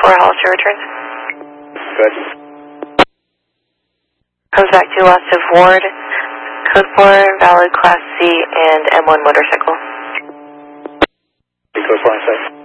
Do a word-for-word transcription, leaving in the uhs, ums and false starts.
four, Hollister returns. Good. Comes back to loss of Ward, code four, valid class C, and M one motorcycle. Code four on site.